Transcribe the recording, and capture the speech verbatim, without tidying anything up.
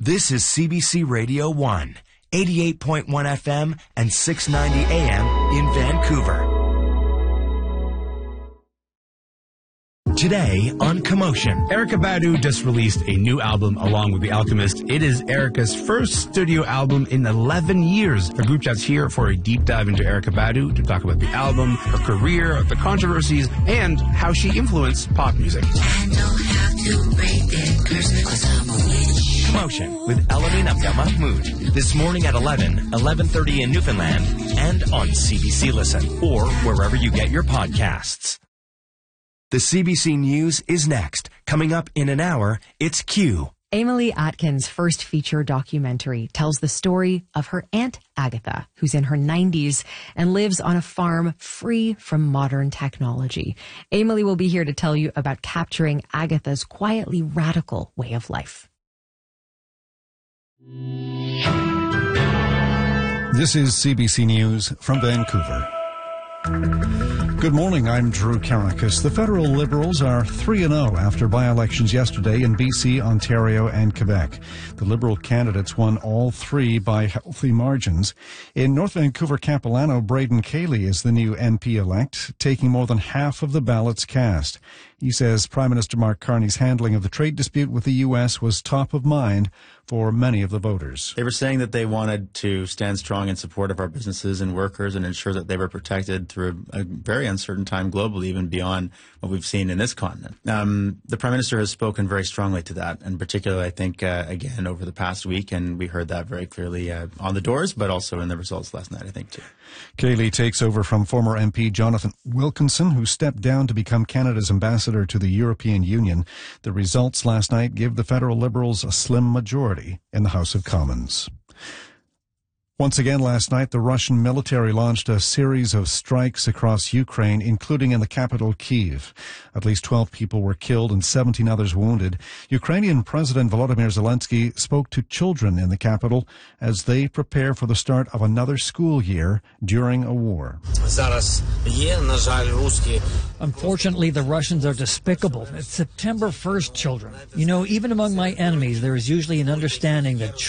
This is C B C Radio one, eighty-eight point one F M and six ninety A M in Vancouver. Today on Commotion. Erykah Badu just released a new album along with The Alchemist. It is Erykah's first studio album in eleven years. Our group chat's here for a deep dive into Erykah Badu to talk about the album, her career, the controversies, and how she influenced pop music. I don't have to break that curse 'cause I'm a witch. Commotion with Elamine Abdel Mahmoud. This morning at eleven, eleven thirty in Newfoundland, and on C B C Listen, or wherever you get your podcasts. The C B C News is next. Coming up in an hour, it's Q. Emily Atkins' first feature documentary tells the story of her Aunt Agatha, who's in her nineties and lives on a farm free from modern technology. Emily will be here to tell you about capturing Agatha's quietly radical way of life. This is C B C News from Vancouver. Good morning, I'm Drew Karakis. The federal Liberals are three and oh after by-elections yesterday in B C, Ontario and Quebec. The Liberal candidates won all three by healthy margins. In North Vancouver Capilano, Braden Cayley is the new M P-elect, taking more than half of the ballots cast. He says Prime Minister Mark Carney's handling of the trade dispute with the U S was top of mind for many of the voters. They were saying that they wanted to stand strong in support of our businesses and workers and ensure that they were protected through a very uncertain time globally, even beyond what we've seen in this continent. Um, the Prime Minister has spoken very strongly to that, and particularly, I think, uh, again, over the past week, and we heard that very clearly uh, on the doors, but also in the results last night, I think, too. Cayley takes over from former M P Jonathan Wilkinson, who stepped down to become Canada's ambassador to the European Union. The results last night give the federal Liberals a slim majority in the House of Commons. Once again last night, the Russian military launched a series of strikes across Ukraine, including in the capital, Kyiv. At least twelve people were killed and seventeen others wounded. Ukrainian President Volodymyr Zelensky spoke to children in the capital as they prepare for the start of another school year during a war. Unfortunately, the Russians are despicable. It's September first, children. You know, even among my enemies, there is usually an understanding that